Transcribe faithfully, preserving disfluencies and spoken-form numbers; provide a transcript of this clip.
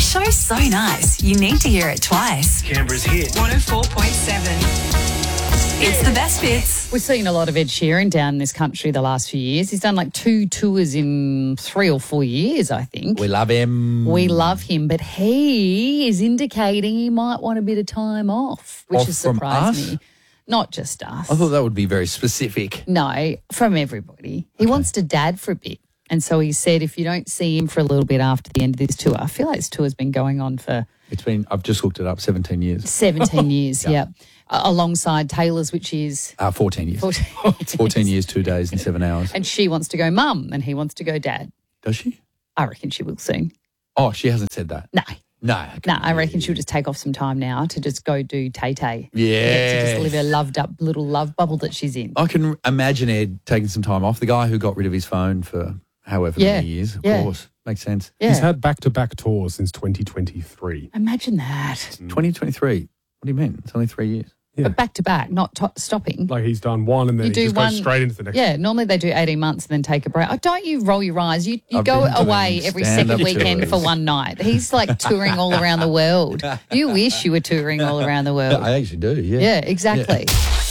show's so nice, you need to hear it twice. Canberra's hit. one oh four point seven. It's the best bits. We've seen a lot of Ed Sheeran down in this country the last few years. He's done like two tours in three or four years, I think. We love him. We love him, but he is indicating he might want a bit of time off, which Off has from surprised us? me. Not just us. I thought that would be very specific. No, from everybody. He wants to dad for a bit. And so he said if you don't see him for a little bit after the end of this tour, I feel like this tour's been going on for It's been, I've just looked it up, seventeen years. seventeen years, yeah. Uh, alongside Taylor's, which is... Uh, fourteen years. fourteen, fourteen years, two days and seven hours. And she wants to go mum and he wants to go dad. Does she? I reckon she will soon. Oh, she hasn't said that. No. No. No, I reckon she'll just take off some time now to just go do Tay-Tay. Yeah. To just live her loved up little love bubble that she's in. I can imagine Ed taking some time off. The guy who got rid of his phone for however Yeah. many years, of Yeah. course. Makes sense. Yeah. He's had back-to-back tours since twenty twenty-three. Imagine that. twenty twenty-three. What do you mean? It's only three years. Yeah. But back to back, not to- stopping. Like he's done one and then You he do just one- goes straight into the next Yeah, normally they do eighteen months and then take a break. Oh, don't you roll your eyes. You you I've go been doing away every stand-up second weekend tours. for one night. He's like touring all around the world. You wish you were touring all around the world. I actually do, yeah. Yeah, exactly.